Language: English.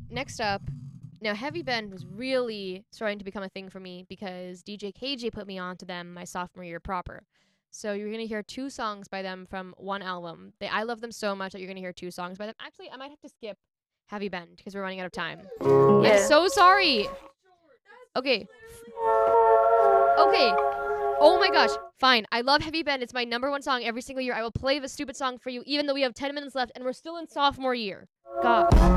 next up, now Heavy Bend was really starting to become a thing for me because DJ KJ put me onto them my sophomore year proper. So you're gonna hear 2 songs by them from one album. I love them so much that you're gonna hear 2 songs by them. Actually, I might have to skip Heavy Bend because we're running out of time. Yeah. I'm so sorry. Okay. Okay. Oh my gosh. Fine. I love Heavy Bend. It's my #1 song every single year. I will play the stupid song for you even though we have 10 minutes left and we're still in sophomore year. God.